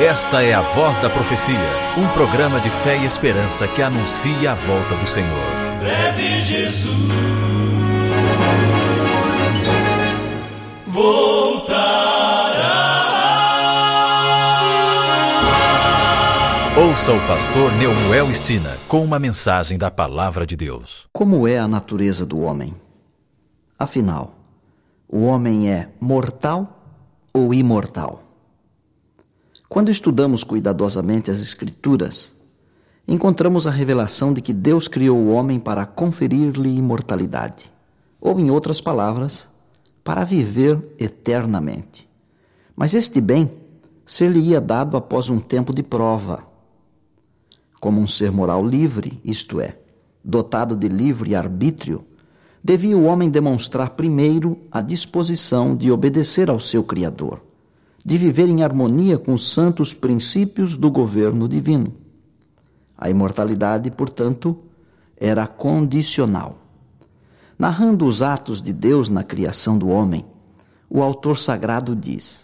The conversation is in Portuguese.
Esta é a Voz da Profecia, um programa de fé e esperança que anuncia a volta do Senhor. Breve Jesus voltará. Ouça o pastor Neumuel Stina com uma mensagem da Palavra de Deus. Como é a natureza do homem? Afinal, o homem é mortal ou imortal? Quando estudamos cuidadosamente as Escrituras, encontramos a revelação de que Deus criou o homem para conferir-lhe imortalidade, ou, em outras palavras, para viver eternamente. Mas este bem ser-lhe-ia dado após um tempo de prova. Como um ser moral livre, isto é, dotado de livre arbítrio, devia o homem demonstrar primeiro a disposição de obedecer ao seu Criador, de viver em harmonia com os santos princípios do governo divino. A imortalidade, portanto, era condicional. Narrando os atos de Deus na criação do homem, o autor sagrado diz: